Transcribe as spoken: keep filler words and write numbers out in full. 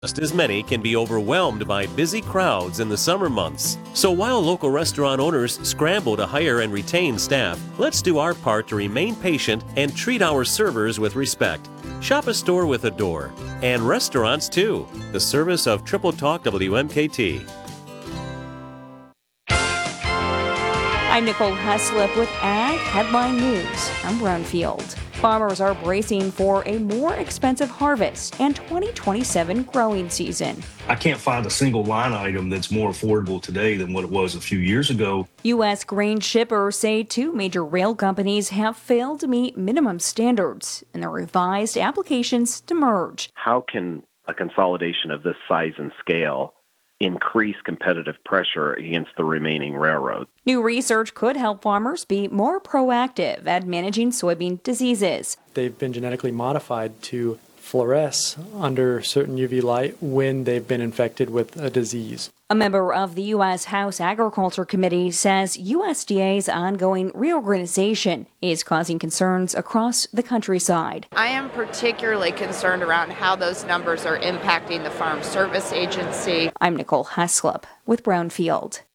Just as many can be overwhelmed by busy crowds in the summer months. So while local restaurant owners scramble to hire and retain staff, let's do our part to remain patient and treat our servers with respect. Shop a store with a door. And restaurants too. The service of Triple Talk W M K T. I'm Nicole Heslip with Ag Headline News. I'm Brownfield. Farmers are bracing for a more expensive harvest and twenty twenty-seven growing season. I can't find a single line item that's more affordable today than what it was a few years ago. U S grain shippers say two major rail companies have failed to meet minimum standards in their revised applications to merge. How can a consolidation of this size and scale increase competitive pressure against the remaining railroads? New research could help farmers be more proactive at managing soybean diseases. They've been genetically modified to fluoresce under certain U V light when they've been infected with a disease. A member of the U S House Agriculture Committee says U S D A's ongoing reorganization is causing concerns across the countryside. I am particularly concerned around how those numbers are impacting the Farm Service Agency. I'm Nicole Heslip with Brownfield.